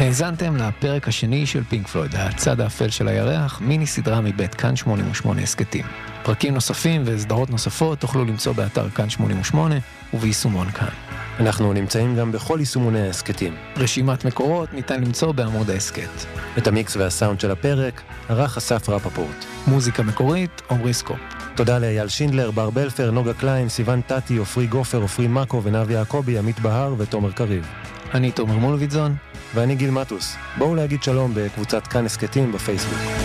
האזנתם לפרק השני של פינק פלויד, הצד האפל של הירח, מיני סדרה מבית כאן 88 הסקטים. פרקים נוספים וסדרות נוספות תוכלו למצוא באתר כאן 88 וביישומון כאן. אנחנו נמצאים גם בכל יישומוני ההסקטים. רשימת מקורות ניתן למצוא בעמוד ההסקט. את המיקס והסאונד של הפרק ערך אסף רפפורט. מוזיקה מקורית, עומרי סקופ. תודה לאייל שינדלר, בר בלפר, נוגה קליין, סיוון טטי, אופרי גופר, אופרי מקו ונבי יעקבי, עמית בהר ותומר קריב. אני תומר מולביטזון. ואני גיל מטוס. בואו להגיד שלום בקבוצת כאן הסקטים בפייסבוק.